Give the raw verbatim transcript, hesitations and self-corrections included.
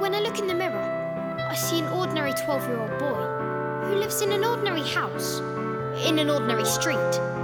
When I look in the mirror, I see an ordinary twelve-year-old boy who lives in an ordinary house, in an ordinary street.